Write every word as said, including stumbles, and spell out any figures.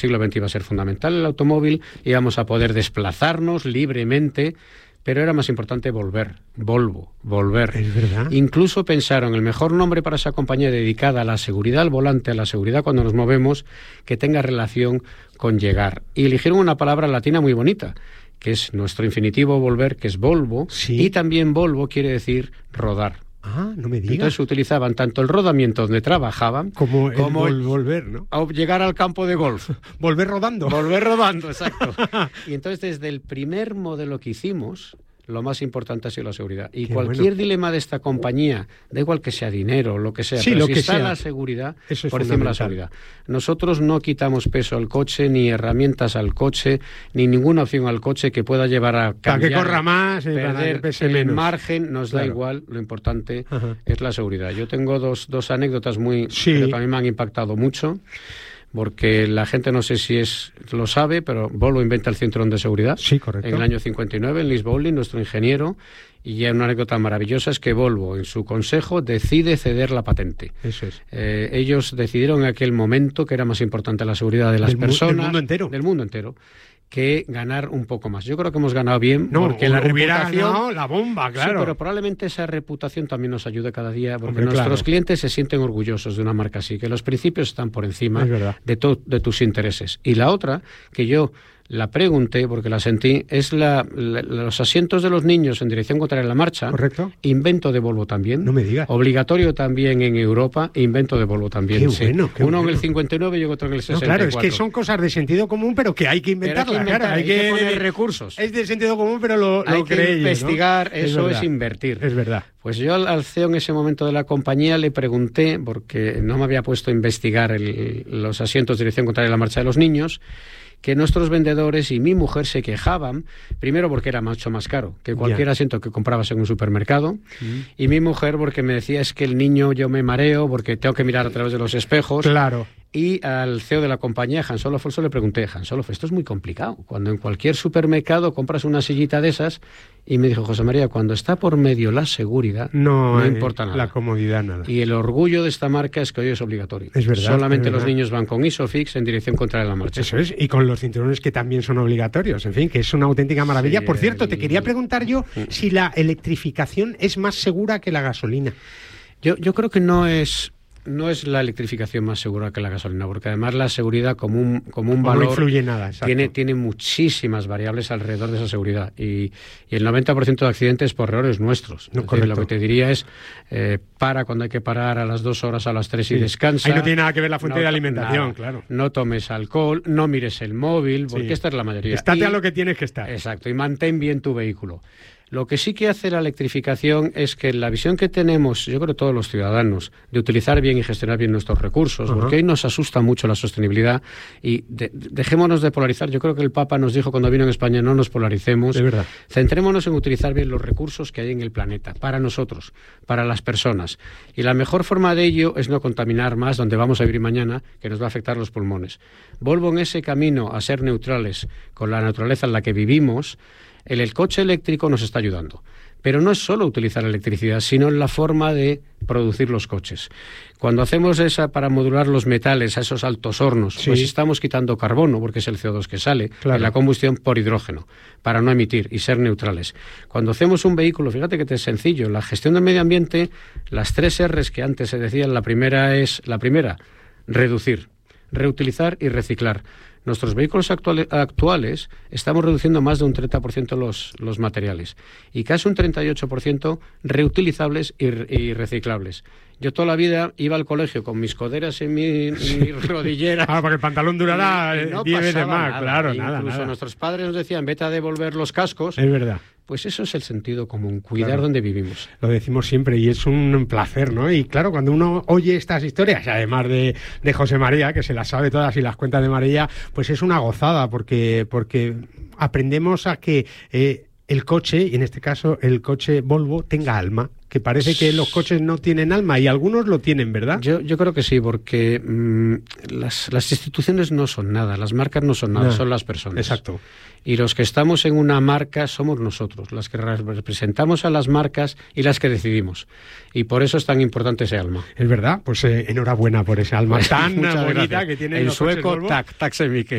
siglo veinte iba a ser fundamental el automóvil, íbamos a poder desplazarnos libremente, pero era más importante volver, Volvo, volver. Es verdad. Incluso pensaron el mejor nombre para esa compañía dedicada a la seguridad al volante, a la seguridad cuando nos movemos, que tenga relación con llegar. Y eligieron una palabra latina muy bonita, que es nuestro infinitivo volver, que es Volvo, sí. Y también Volvo quiere decir rodar. Ah, no me digas. Entonces utilizaban tanto el rodamiento donde trabajaban como el como vol- volver, ¿no? A llegar al campo de golf. Volver rodando. Volver rodando, exacto. Y entonces desde el primer modelo que hicimos, lo más importante ha sido la seguridad. Y Qué cualquier bueno. dilema de esta compañía, da igual que sea dinero, lo que sea, Sí, pero lo si que está sea. la seguridad, Eso es por encima de la fundamental. seguridad. Nosotros no quitamos peso al coche, ni herramientas al coche, ni ninguna opción al coche que pueda llevar a cambiar, Para que corra más, eh, para que perder pese el menos. margen, nos da Claro. igual, lo importante Ajá. es la seguridad. Yo tengo dos, dos anécdotas muy Sí. que a mí me han impactado mucho, porque la gente no sé si es lo sabe, pero Volvo inventa el cinturón de seguridad. Sí, correcto. En el año cincuenta y nueve, en Lis Bowling, nuestro ingeniero, y una anécdota maravillosa es que Volvo, en su consejo, decide ceder la patente. Eso es. Eh, ellos decidieron en aquel momento que era más importante la seguridad de las Del mu- personas. del mundo entero. Del mundo entero. Que ganar un poco más. Yo creo que hemos ganado bien, No, porque la hubiera reputación... ganado la bomba, claro. Sí, pero probablemente esa reputación también nos ayude cada día, porque Hombre, nuestros claro. clientes se sienten orgullosos de una marca así, que los principios están por encima Es verdad. de, to- de tus intereses. Y la otra, que yo la pregunté, porque la sentí, es la, la- los asientos de los niños en dirección contraria a la marcha. Correcto. Invento de Volvo también. No me digas. Obligatorio también en Europa, invento de Volvo también. Qué sí. bueno, qué Uno en bueno. el cincuenta y nueve y otro en el No, sesenta y claro, cuatro. es que son cosas de sentido común, pero que hay que Pero hay que inventarlas. inventar, claro, hay que poner recursos. Es de sentido común, pero lo, Hay lo que cree ello, ¿no? investigar, eso verdad. es invertir. Es verdad. Pues yo al, al C E O en ese momento de la compañía le pregunté, porque no me había puesto a investigar el, los asientos de dirección contraria a la marcha de los niños, que nuestros vendedores y mi mujer se quejaban, primero porque era mucho más caro que cualquier Ya. asiento que comprabas en un supermercado, Mm. y mi mujer porque me decía es que el niño yo me mareo porque tengo que mirar a través de los espejos. Claro. Y al C E O de la compañía, Hans Olof Olsson, le pregunté, Hans Olof, esto es muy complicado. Cuando en cualquier supermercado compras una sillita de esas, y me dijo, José María, cuando está por medio la seguridad, No, no eh, importa nada. La comodidad, nada. Y el orgullo de esta marca es que hoy es obligatorio. Es verdad, Solamente es los verdad. niños van con Isofix en dirección contraria a la marcha. Eso es, y con los cinturones que también son obligatorios, en fin, que es una auténtica maravilla. Sí, Por cierto, te el- quería preguntar yo si la electrificación es más segura que la gasolina. Yo, yo creo que no es... No es la electrificación más segura que la gasolina, porque además la seguridad como un, como un No valor influye nada, exacto. tiene, tiene muchísimas variables alrededor de esa seguridad. Y, y el noventa por ciento de accidentes por errores nuestros. No, Es decir, correcto. lo que te diría es, eh, para cuando hay que parar a las dos horas, a las tres y Sí. descansa. Ahí no tiene nada que ver la fuente No de to- alimentación, nada. claro. No tomes alcohol, no mires el móvil, porque Sí. esta es la mayoría. Estate Y- a lo que tienes que estar. Exacto, y mantén bien tu vehículo. Lo que sí que hace la electrificación es que la visión que tenemos, yo creo todos los ciudadanos, de utilizar bien y gestionar bien nuestros recursos, Ajá. porque hoy nos asusta mucho la sostenibilidad y de- dejémonos de polarizar. Yo creo que el Papa nos dijo cuando vino en España, no nos polaricemos. Es verdad. Centrémonos en utilizar bien los recursos que hay en el planeta, para nosotros, para las personas. Y la mejor forma de ello es no contaminar más donde vamos a vivir mañana, que nos va a afectar los pulmones. Volvo en ese camino a ser neutrales con la naturaleza en la que vivimos. El, el coche eléctrico nos está ayudando. Pero no es solo utilizar electricidad, sino en la forma de producir los coches. Cuando hacemos esa para modular los metales a esos altos hornos, Sí. pues estamos quitando carbono, porque es el C O dos que sale, Claro. en la combustión por hidrógeno, para no emitir y ser neutrales. Cuando hacemos un vehículo, fíjate que es sencillo, la gestión del medio ambiente, las tres R's que antes se decían, la primera es, la primera, reducir, reutilizar y reciclar. Nuestros vehículos actuales, actuales estamos reduciendo más de un treinta por ciento los, los materiales y casi un treinta y ocho por ciento reutilizables y, y reciclables. Yo toda la vida iba al colegio con mis coderas y mi, mi rodillera. Ah, porque el pantalón durará y- y no diez veces pasaba más, nada. claro, E nada, Incluso nada. nuestros padres nos decían, vete a devolver los cascos. Es verdad. Pues eso es el sentido común, cuidar Claro. donde vivimos. Lo decimos siempre y es un placer, ¿no? Y claro, cuando uno oye estas historias, además de, de José María, que se las sabe todas y las cuenta de María, pues es una gozada porque, porque aprendemos a que... Eh, el coche, y en este caso el coche Volvo, tenga alma. Que parece que los coches no tienen alma y algunos lo tienen, ¿verdad? Yo, yo creo que sí, porque mmm, las, las instituciones no son nada, las marcas no son nada, no. son las personas. Exacto. Y los que estamos en una marca somos nosotros, las que representamos a las marcas y las que decidimos. Y por eso es tan importante ese alma. Es verdad, pues eh, enhorabuena por ese alma tan bonita gracias. que tiene en los sueco, coches Volvo. tac, tack så mycket.